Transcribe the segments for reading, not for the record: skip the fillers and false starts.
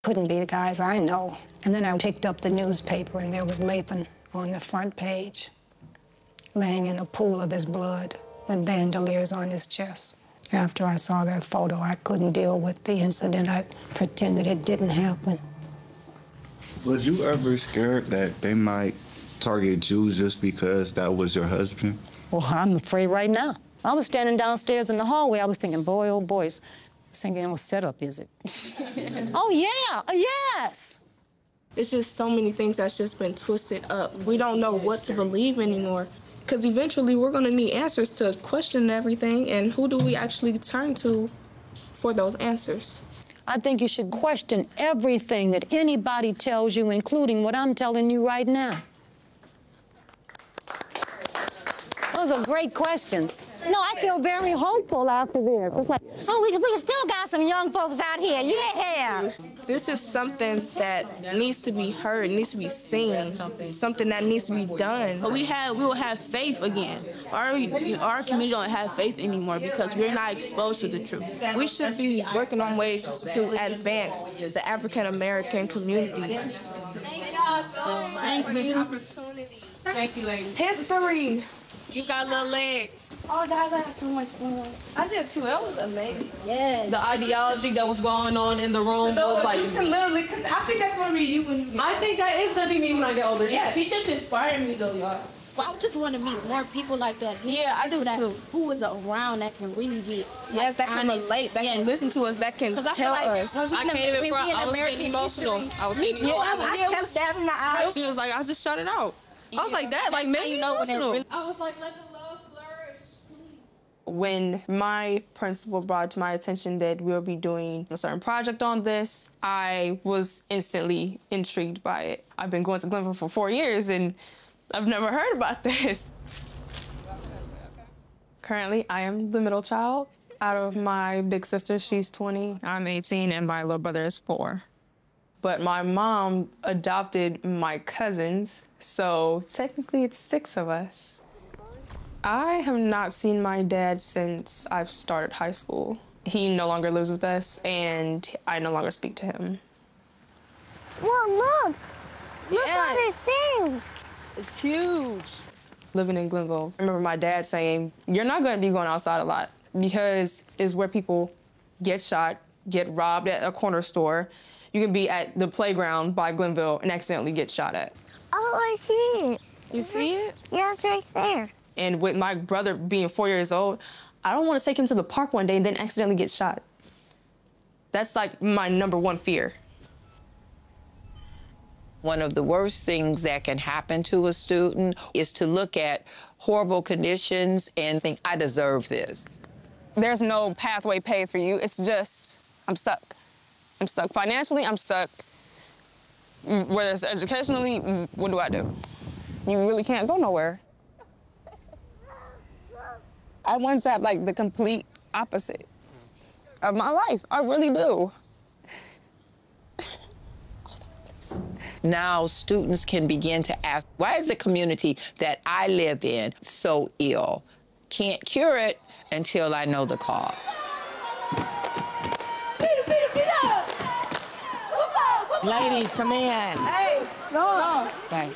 Couldn't be the guys I know. And then I picked up the newspaper, and there was Lathan on the front page, laying in a pool of his blood with bandoliers on his chest. After I saw that photo, I couldn't deal with the incident. I pretended it didn't happen. Was you ever scared that they might target Jews just because that was your husband? Well, I'm afraid right now. I was standing downstairs in the hallway. I was thinking, boy, oh, boys. I was thinking, what setup is it? Oh, yeah, yes. It's just so many things that's just been twisted up. We don't know what to believe anymore, because eventually we're going to need answers to question everything, and who do we actually turn to for those answers? I think you should question everything that anybody tells you, including what I'm telling you right now. Those are great questions. No, I feel very hopeful after this. It's like, oh, we still got some young folks out here. Yeah. This is something that needs to be heard, needs to be seen, something that needs to be done. We will have faith again. Our community don't have faith anymore because we're not exposed to the truth. We should be working on ways to advance the African American community. Thank you. Thank you, ladies. History. You got little legs. Oh, guys, I had so much fun. I did too. That was amazing. Yeah. The ideology that was going on in the room was like. You can literally. I think that's gonna be you when you get older. I think that is gonna be me when I get older. Yeah, she just inspired me though, y'all. Well, I just want to meet more people like that. Yeah, I do too. Who is around that can really get. Yes, that can relate, that can listen to us, that can tell us. I can't even front. I was getting emotional. I was getting emotional. I kept stabbing my eyes. She was like, I just shut it out. I was like, that, like, made me emotional. I was like, let the love flourish. When my principal brought to my attention that we'll be doing a certain project on this, I was instantly intrigued by it. I've been going to Glenville for 4 years, and I've never heard about this. Currently, I am the middle child. Out of my big sister, she's 20, I'm 18, and my little brother is 4. But my mom adopted my cousins, so technically it's 6 of us. I have not seen my dad since I've started high school. He no longer lives with us, and I no longer speak to him. Well, look! Look at these things! It's huge. Living in Glenville, I remember my dad saying, you're not gonna be going outside a lot because it's where people get shot, get robbed at a corner store. You can be at the playground by Glenville and accidentally get shot at. Oh, I see it. You see it? Yeah, it's right there. And with my brother being 4 years old, I don't want to take him to the park one day and then accidentally get shot. That's like my #1 fear. One of the worst things that can happen to a student is to look at horrible conditions and think, I deserve this. There's no pathway paved for you. It's just, I'm stuck. I'm stuck financially, I'm stuck. Whether it's educationally, what do I do? You really can't go nowhere. I want to have like the complete opposite of my life. I really do. Now students can begin to ask, why is the community that I live in so ill? Can't cure it until I know the cause. Ladies, come in. Hey, no. Thanks.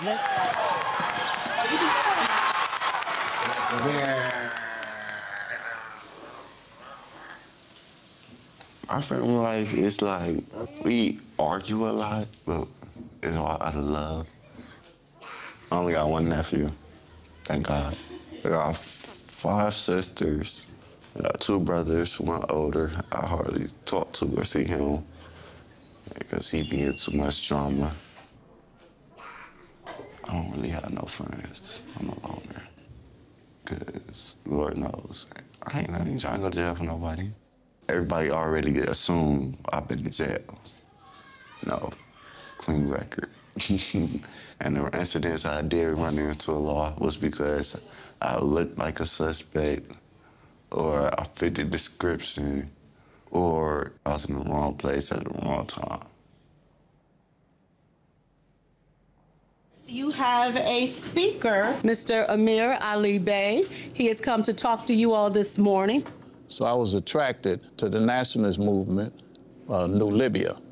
I feel like it's like we argue a lot, but it's all out of love. I only got 1 nephew, thank God. I got 5 sisters. I got 2 brothers, 1 older. I hardly talk to or see him because he be in too much drama. I don't really have no friends. I'm a loner. Because Lord knows, I ain't trying to go to jail for nobody. Everybody already assumed I've been to jail. No, clean record. And the incidents I did run into a law was because I looked like a suspect, or I fit the description, or I was in the wrong place at the wrong time. You have a speaker, Mr. Amir Ali Bey. He has come to talk to you all this morning. So I was attracted to the nationalist movement, New Libya.